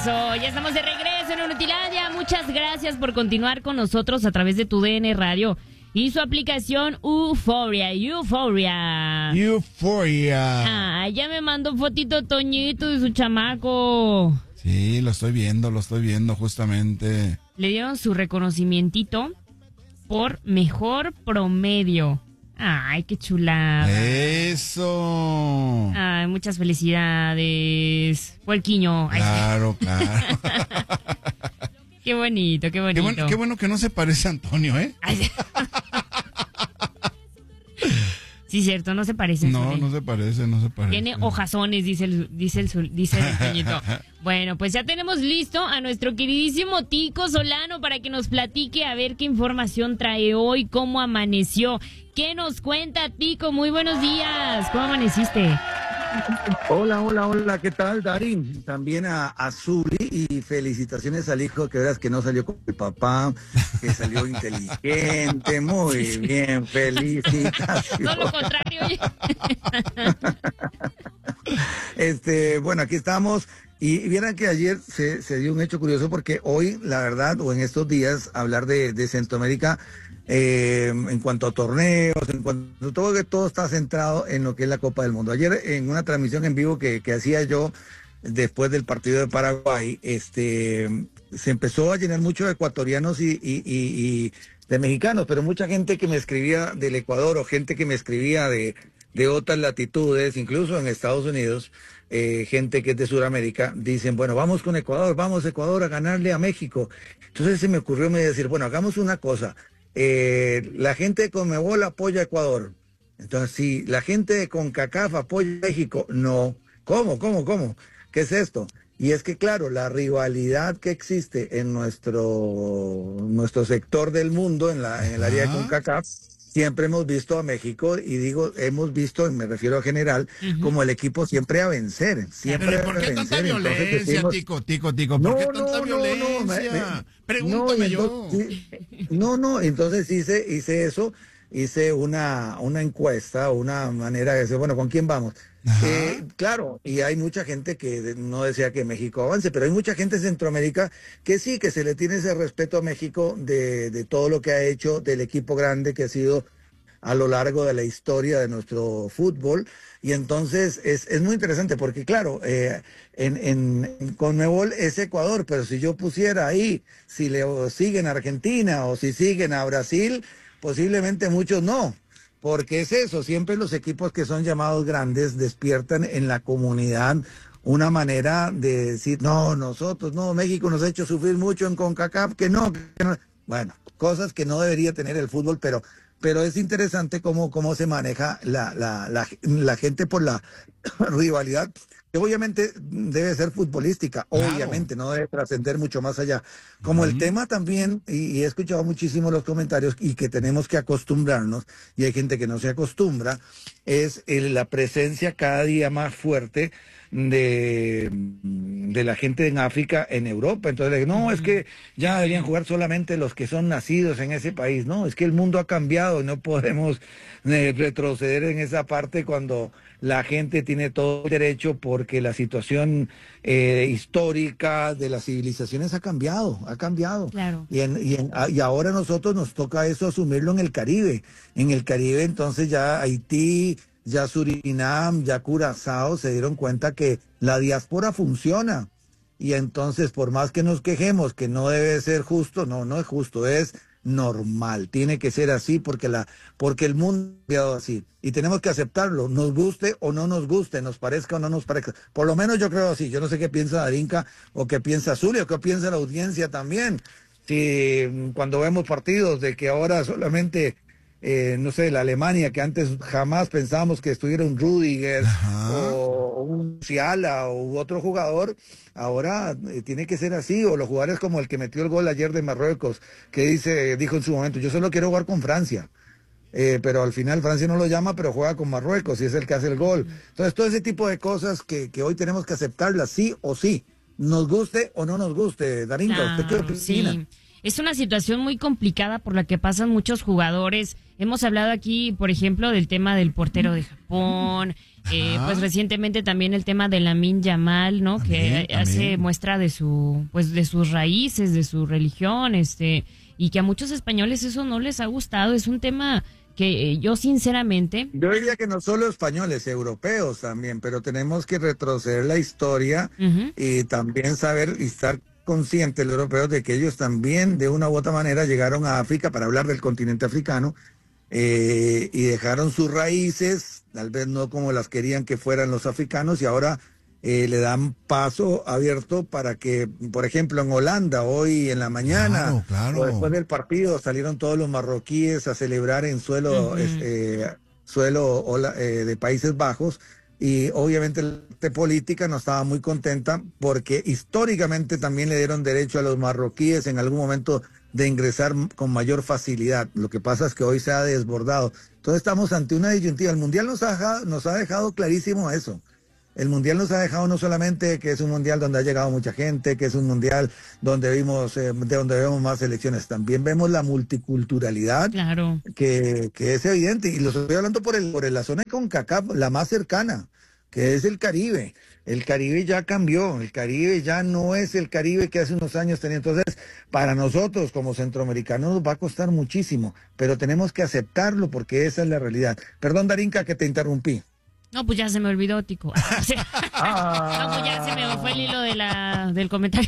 Eso, ya estamos de regreso en Unutilandia. Muchas gracias por continuar con nosotros a través de tu DN Radio y su aplicación Euforia. Ah, ya me mandó fotito Toñito de su chamaco. Sí, lo estoy viendo justamente. Le dieron su reconocimientito por mejor promedio. Ay, qué chulada. Eso. Ay, muchas felicidades. Puerquiño. Claro. Qué bonito. Qué bueno que no se parece a Antonio, ¿eh? Ay, sí, cierto, no se parece. No se parece. Tiene hojazones, dice el Toñito. Bueno, pues ya tenemos listo a nuestro queridísimo Tico Solano para que nos platique a ver qué información trae hoy, cómo amaneció. ¿Qué nos cuenta, Tico? Muy buenos días. ¿Cómo amaneciste? Hola, ¿qué tal, Darín? También a Zuli y felicitaciones al hijo, que verás que no salió con el papá, que salió inteligente, muy bien, felicitaciones. No, lo contrario. Bueno, aquí estamos. Y vieran que ayer se dio un hecho curioso porque hoy, la verdad, o en estos días, hablar de Centroamérica, en cuanto a torneos, en cuanto a todo, que todo está centrado en lo que es la Copa del Mundo. Ayer en una transmisión en vivo que hacía yo después del partido de Paraguay, se empezó a llenar mucho de ecuatorianos y de mexicanos, pero mucha gente que me escribía del Ecuador o gente que me escribía de otras latitudes, incluso en Estados Unidos, gente que es de Sudamérica, dicen, bueno, vamos con Ecuador, vamos Ecuador a ganarle a México. Entonces se me ocurrió decir, bueno, hagamos una cosa, la gente de Conmebol apoya a Ecuador, entonces si la gente de CONCACAF apoya a México, no. ¿Cómo? ¿Qué es esto? Y es que, claro, la rivalidad que existe en nuestro sector del mundo, en el área de CONCACAF, siempre hemos visto a México, y digo, hemos visto, me refiero a general, como el equipo siempre a vencer. Siempre ¿Pero por qué tanta violencia, Tico? ¿Por qué tanta violencia? Pregúntame yo. Entonces hice eso, hice una encuesta, una manera de decir, bueno, ¿con quién vamos? Claro, y hay mucha gente que no desea que México avance, pero hay mucha gente en Centroamérica que sí, que se le tiene ese respeto a México de todo lo que ha hecho, del equipo grande que ha sido a lo largo de la historia de nuestro fútbol. Y entonces es muy interesante porque, claro, en Conmebol es Ecuador, pero si yo pusiera ahí, si le siguen a Argentina o si siguen a Brasil, posiblemente muchos no. Porque es eso, siempre los equipos que son llamados grandes despiertan en la comunidad una manera de decir, no, México nos ha hecho sufrir mucho en CONCACAF, que no. Bueno, cosas que no debería tener el fútbol, pero es interesante cómo se maneja la gente por la rivalidad, que obviamente debe ser futbolística, claro. Obviamente, no debe trascender mucho más allá. Como el tema también, y he escuchado muchísimo los comentarios, y que tenemos que acostumbrarnos, y hay gente que no se acostumbra, es la presencia cada día más fuerte de la gente en África, en Europa. Entonces, no, es que ya deberían jugar solamente los que son nacidos en ese país. No, es que el mundo ha cambiado y no podemos retroceder en esa parte cuando la gente tiene todo el derecho, porque la situación histórica de las civilizaciones ha cambiado. Claro. Y ahora a nosotros nos toca eso, asumirlo en el Caribe. En el Caribe, entonces, ya Haití, ya Surinam, ya Curazao se dieron cuenta que la diáspora funciona. Y entonces, por más que nos quejemos que no debe ser justo, no es justo, es normal. Tiene que ser así porque el mundo ha quedado así. Y tenemos que aceptarlo, nos guste o no nos guste, nos parezca o no nos parezca. Por lo menos yo creo así. Yo no sé qué piensa Darinka o qué piensa Zuli o qué piensa la audiencia también. Si cuando vemos partidos de que ahora solamente... no sé, la Alemania, que antes jamás pensábamos que estuviera un Rüdiger o un Musiala u otro jugador, ahora tiene que ser así. O los jugadores como el que metió el gol ayer de Marruecos, que dijo en su momento, yo solo quiero jugar con Francia, pero al final Francia no lo llama, pero juega con Marruecos y es el que hace el gol. Entonces todo ese tipo de cosas que hoy tenemos que aceptarlas sí o sí, nos guste o no nos guste. Darinka, ¿usted qué opina? Sí. Es una situación muy complicada por la que pasan muchos jugadores hemos hablado aquí, por ejemplo, del tema del portero de Japón, pues recientemente también el tema de Lamine Yamal, ¿no? Que hace muestra de de sus raíces, de su religión, y que a muchos españoles eso no les ha gustado. Es un tema que yo sinceramente... Yo diría que no solo españoles, europeos también, pero tenemos que retroceder la historia y también saber y estar conscientes los europeos de que ellos también de una u otra manera llegaron a África para hablar del continente africano y dejaron sus raíces, tal vez no como las querían que fueran los africanos, y ahora le dan paso abierto para que, por ejemplo, en Holanda, hoy en la mañana, o después del partido, salieron todos los marroquíes a celebrar en suelo de Países Bajos, y obviamente la parte política no estaba muy contenta porque históricamente también le dieron derecho a los marroquíes en algún momento de ingresar con mayor facilidad. Lo que pasa es que hoy se ha desbordado. Entonces estamos ante una disyuntiva. El Mundial nos ha dejado clarísimo eso. El Mundial nos ha dejado no solamente que es un Mundial donde ha llegado mucha gente, que es un Mundial donde vemos más selecciones, también vemos la multiculturalidad, que es evidente, y lo estoy hablando por la zona de CONCACAF, la más cercana, que es el Caribe. El Caribe ya cambió, el Caribe ya no es el Caribe que hace unos años tenía. Entonces, para nosotros como centroamericanos nos va a costar muchísimo, pero tenemos que aceptarlo porque esa es la realidad. Perdón, Darinka, que te interrumpí. No, pues ya se me olvidó, Tico. No, pues ya se me fue el hilo del comentario.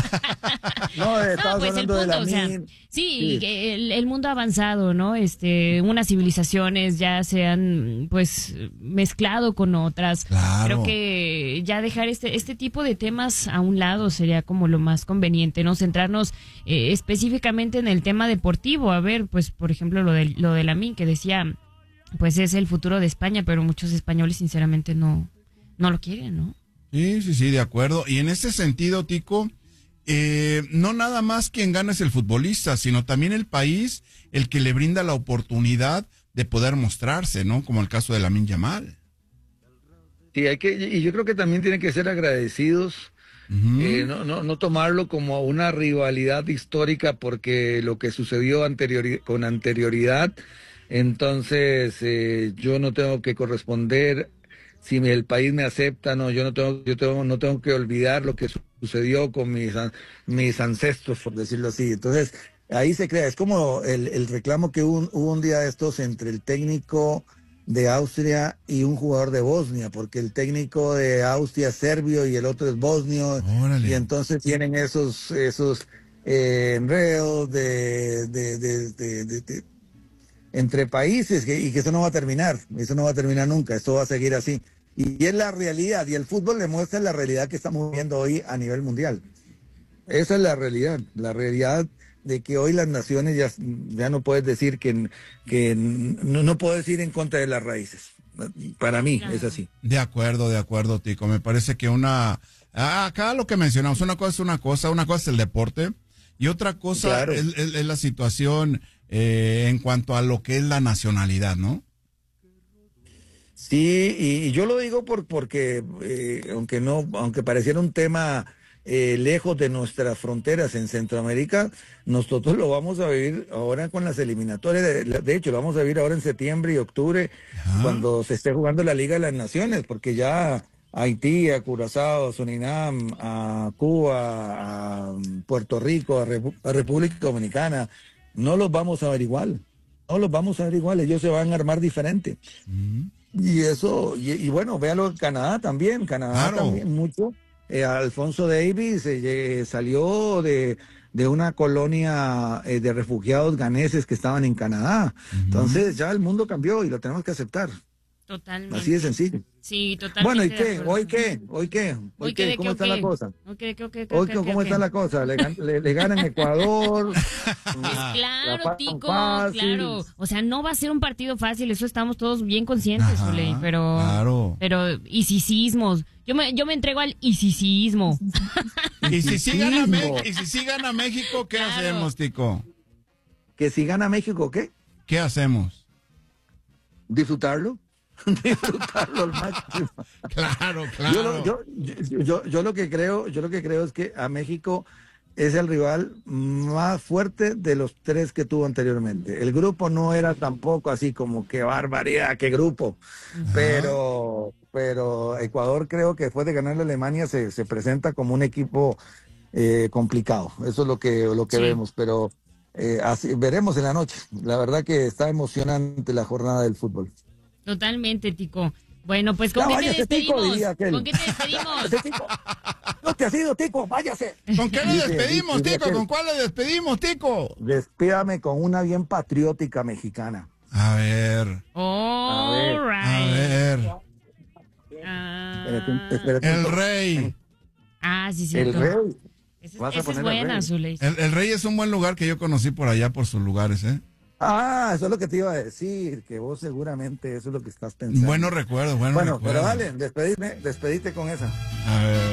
No, pues hablando de la sí. El mundo ha avanzado, ¿no? Unas civilizaciones ya se han, pues, mezclado con otras. Claro. Creo que ya dejar este tipo de temas a un lado sería como lo más conveniente, ¿no? Centrarnos específicamente en el tema deportivo. A ver, pues, por ejemplo, lo de Lamine, que decía... pues es el futuro de España, pero muchos españoles sinceramente no lo quieren, ¿no? Sí, de acuerdo. Y en este sentido, Tico, no nada más quien gana es el futbolista, sino también el país, el que le brinda la oportunidad de poder mostrarse, ¿no? Como el caso de Lamine Yamal. Sí, y yo creo que también tienen que ser agradecidos, no tomarlo como una rivalidad histórica, porque lo que sucedió con anterioridad. Entonces, yo no tengo que corresponder si el país me acepta, no, yo no tengo que olvidar lo que sucedió con mis ancestros, por decirlo así. Entonces, ahí se crea, es como el reclamo que hubo un día de estos entre el técnico de Austria y un jugador de Bosnia, porque el técnico de Austria es serbio y el otro es bosnio. Órale. Y entonces tienen esos enredos entre países, y que eso no va a terminar nunca, esto va a seguir así. Y es la realidad, y el fútbol demuestra la realidad que estamos viendo hoy a nivel mundial. Esa es la realidad de que hoy las naciones ya no puedes decir no puedo decir en contra de las raíces. Para mí es así. De acuerdo, Tico. Me parece que acá lo que mencionamos, una cosa es el deporte, y otra cosa es la situación en cuanto a lo que es la nacionalidad, Sí, y yo lo digo porque aunque pareciera un tema lejos de nuestras fronteras en Centroamérica, nosotros lo vamos a vivir ahora con las eliminatorias. De hecho, lo vamos a vivir ahora en septiembre y octubre, cuando se esté jugando la Liga de las Naciones, porque ya a Haití, a Curazao, a Surinam, a Cuba, a Puerto Rico, a República Dominicana, no los vamos a ver igual. Ellos se van a armar diferente. Y eso, y bueno, véalo en Canadá también, también mucho. Alfonso Davis salió de una colonia de refugiados ganeses que estaban en Canadá. Entonces ya el mundo cambió y lo tenemos que aceptar. Totalmente. Así de sencillo. Sí, totalmente. Bueno, ¿y qué? ¿Hoy qué? ¿Cómo está la cosa? ¿Cómo está la cosa? ¿Le ganan Ecuador? Claro, Tico, claro. O sea, no va a ser un partido fácil, eso estamos todos bien conscientes, Zuley, pero isicismos. Yo me entrego al isicismo. ¿Y si sí gana México, qué hacemos, Tico? ¿Que si gana México, qué? ¿Qué hacemos? Disfrutarlo al máximo. Claro. Yo lo que creo es que a México es el rival más fuerte de los 3 que tuvo anteriormente. El grupo no era tampoco así como qué barbaridad, qué grupo, pero Ecuador creo que después de ganarle a Alemania se presenta como un equipo complicado. Eso es lo que Sí. vemos, pero así, veremos en la noche. La verdad que está emocionante la jornada del fútbol. Totalmente, Tico. Bueno, pues ¿con Ya qué te váyase, Tico, despedimos? diría aquel. ¿Con qué te despedimos? Ese Tico, no te has ido, Tico, váyase. ¿Con qué le Dice- despedimos, dice Tico? aquel. ¿Con cuál le despedimos, Tico? Despídame con una bien patriótica mexicana. A ver, All a right. ver. Espérate. El rey. Sí, El cierto. rey. Esa Vas a es poner al buena, rey. Zuley. El rey es un buen lugar que yo conocí por allá, por sus lugares, ¿eh? Eso es lo que te iba a decir, que vos seguramente eso es lo que estás pensando. Buenos recuerdos, buenos Bueno, pero recuerdos. dale, despedite con esa. A ver.